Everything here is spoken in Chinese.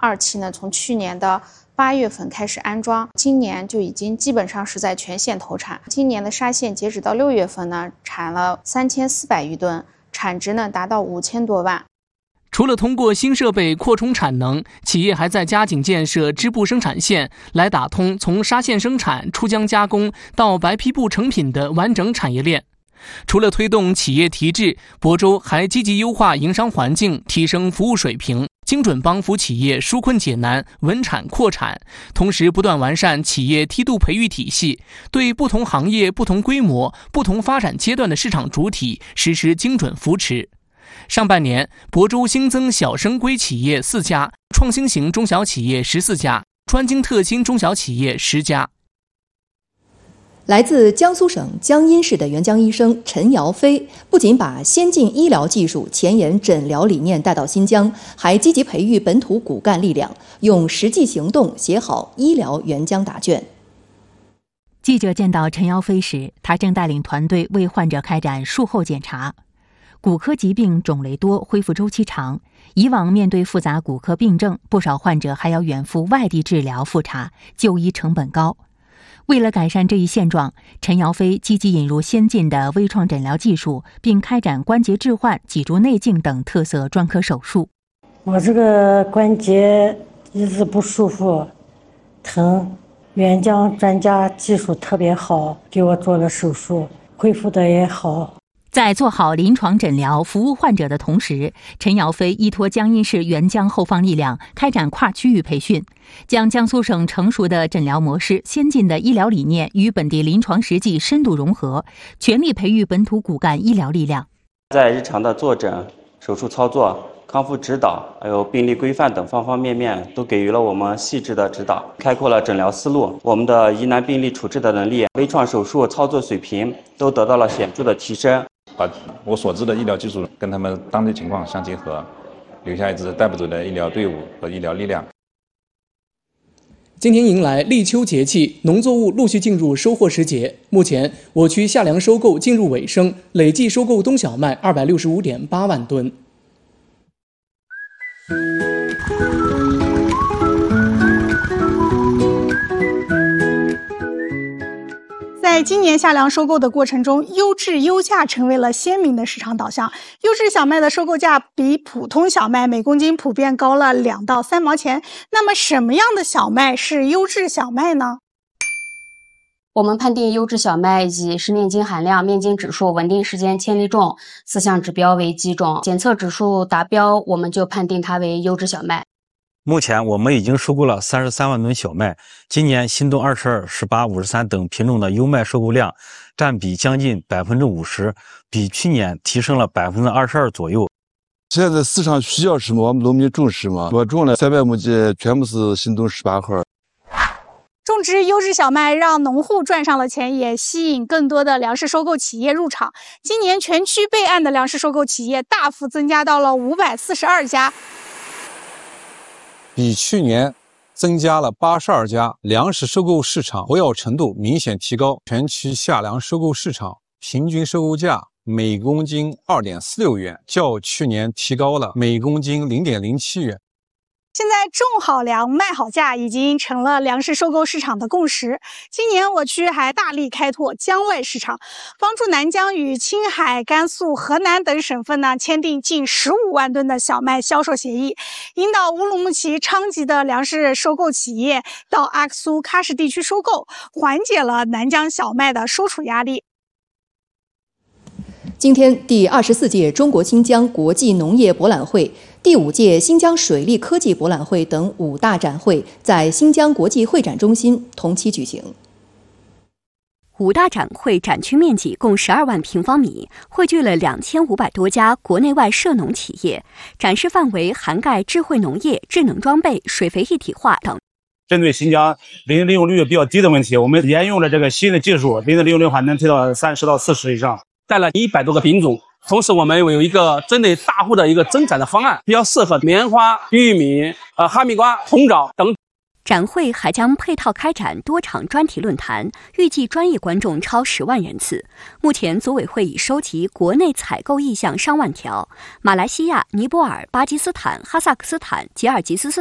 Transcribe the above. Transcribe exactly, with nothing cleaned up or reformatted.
二期呢，从去年的八月份开始安装，今年就已经基本上是在全线投产。今年的沙县截止到六月份呢，产了三千四百余吨，产值呢达到五千多万。 除了通过新设备扩充产能，企业还在加紧建设织布生产线，来打通从沙县生产、出浆加工到白坯布成品的完整产业链。除了推动企业提质，亳州还积极优化营商环境，提升服务水平，精准帮扶企业纾困解难、稳产扩产，同时不断完善企业梯度培育体系，对不同行业、不同规模、不同发展阶段的市场主体实施精准扶持。上半年，亳州新增小生规企业四家，创新型中小企业十四家，专精特新中小企业十家。 来自江苏省江阴市的援疆医生陈尧飞，不仅把先进医疗技术、前沿诊疗理念带到新疆，还积极培育本土骨干力量，用实际行动写好医疗援疆答卷。 记者见到陈尧飞时，他正带领团队为患者开展术后检查。骨科疾病种类多，恢复周期长，以往面对复杂骨科病症，不少患者还要远赴外地治疗复查，就医成本高。为了改善这一现状，陈尧飞积极引入先进的微创诊疗技术，并开展关节置换、脊柱内镜等特色专科手术。 我这个关节一直不舒服，疼，援疆专家技术特别好，给我做了手术，恢复的也好。 在做好临床诊疗、服务患者的同时，陈尧飞依托江阴市援疆后方力量，开展跨区域培训，将江苏省成熟的诊疗模式、先进的医疗理念与本地临床实际深度融合，全力培育本土骨干医疗力量。 在日常的坐诊、手术操作、康复指导，还有病例规范等方方面面，都给予了我们细致的指导，开阔了诊疗思路。我们的疑难病例处置的能力、微创手术操作水平都得到了显著的提升。 把我所知的医疗技术跟他们当地情况相结合，留下一支带不走的医疗队伍和医疗力量。 今天迎来立秋节气，农作物陆续进入收获时节。目前，我区夏粮收购进入尾声，累计收购冬小麦二百六十五点八万吨。 在今年夏粮收购的过程中，优质优价成为了鲜明的市场导向。优质小麦的收购价比普通小麦每公斤普遍高了两到三毛钱。那么，什么样的小麦是优质小麦呢？ 我们判定优质小麦以实面筋含量、面筋指数、稳定时间、千粒重四项指标为基准，检测指数达标，我们就判定它为优质小麦。 目前我们已经收购了三十三万吨小麦，今年新冬二十二、十八、五十三等品种的优麦收购量占比将近百分之五十，比去年提升了百分之二十二左右。 现在市场需要什么，我们农民种什么。我种了三百亩地，全部是新冬十八号。 种植优质小麦让农户赚上了钱，也吸引更多的粮食收购企业入场。今年全区备案的粮食收购企业大幅增加到了五百四十二家。 比去年增加了八十二家，粮食收购市场活跃程度明显提高。全区夏粮收购市场平均收购价每公斤 二点四六元，较去年提高了每公斤 零点零七元。 现在种好粮卖好价已经成了粮食收购市场的共识。今年我区还大力开拓疆外市场，帮助南疆与青海、甘肃、河南等省份呢签订近十五万吨的小麦销售协议，引导乌鲁木齐、昌吉的粮食收购企业到阿克苏、喀什地区收购，缓解了南疆小麦的收储压力。 今天，第二十四届中国新疆国际农业博览会、第五届新疆水利科技博览会等五大展会在新疆国际会展中心同期举行。 五大展会展区面积共十二万平方米，汇聚了两千五百多家国内外涉农企业，展示范围涵盖智慧农业、智能装备、水肥一体化等。 针对新疆林利用率比较低的问题，我们沿用了这个新的技术，林的利用率还能提到三十到四十以上。 带了一百多个品种，同时我们有一个针对大户的一个增产的方案，比较适合棉花、玉米、呃哈密瓜、红枣等。 展会还将配套开展多场专题论坛，预计专业观众超十万人次。目前组委会已收集国内采购意向上万条，马来西亚、尼泊尔、巴基斯坦、哈萨克斯坦、吉尔吉斯斯